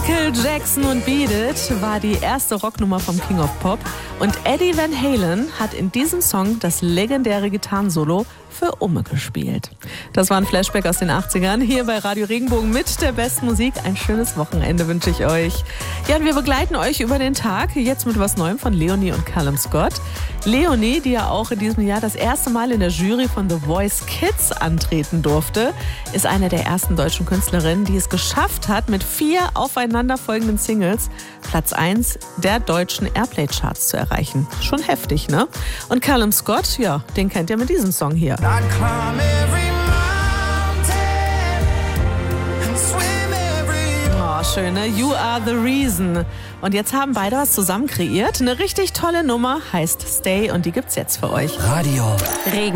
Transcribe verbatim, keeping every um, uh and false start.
Michael Jackson und Beat It war die erste Rocknummer vom King of Pop. Und Eddie Van Halen hat in diesem Song das legendäre Gitarrensolo für Umme gespielt. Das war ein Flashback aus den achtzigern hier bei Radio Regenbogen mit der besten Musik. Ein schönes Wochenende wünsche ich euch. Ja, und wir begleiten euch über den Tag, jetzt mit was Neuem von Leonie und Callum Scott. Leonie, die ja auch in diesem Jahr das erste Mal in der Jury von The Voice Kids antreten durfte, ist eine der ersten deutschen Künstlerinnen, die es geschafft hat, mit vier aufeinanderfolgenden Singles Platz eins der deutschen Airplay-Charts zu erreichen. Schon heftig, ne? Und Callum Scott, ja, den kennt ihr mit diesem Song hier. Oh, schön, ne? You are the reason. Und jetzt haben beide was zusammen kreiert. Eine richtig tolle Nummer, heißt Stay, und die gibt's jetzt für euch. Radio Regen.